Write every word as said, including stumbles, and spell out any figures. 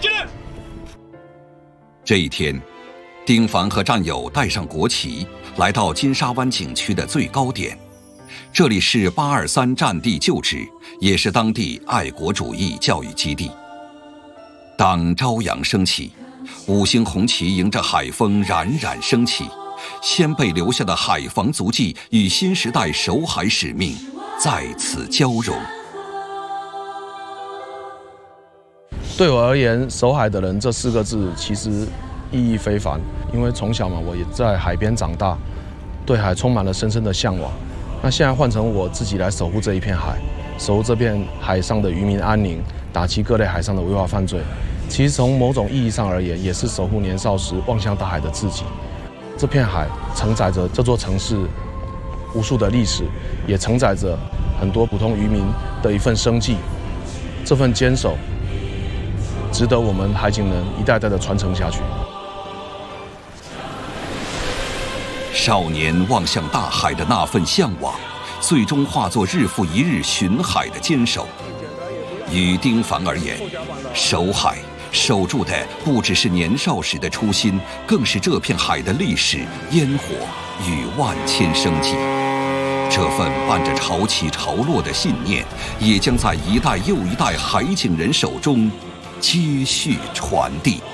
进来。 这一天，丁凡和战友带上国旗，来到金沙湾景区的最高点。这里是八二三战地旧址，也是当地爱国主义教育基地。当朝阳升起，五星红旗迎着海风冉冉升起，先辈留下的海防足迹与新时代守海使命在此交融。 对我而言，守海的人这四个字其实意义非凡，因为从小嘛，我也在海边长大，对海充满了深深的向往。那现在换成我自己来守护这一片海，守护这片海上的渔民安宁，打击各类海上的违法犯罪。其实从某种意义上而言，也是守护年少时望向大海的自己。这片海承载着这座城市无数的历史，也承载着很多普通渔民的一份生计。这份坚守，值得我们海警人一代代的传承下去。 少年望向大海的那份向往，最终化作日复一日巡海的坚守。于丁凡而言，守海守住的不只是年少时的初心，更是这片海的历史、烟火与万千生机。这份伴着潮起潮落的信念，也将在一代又一代海警人手中继续传递。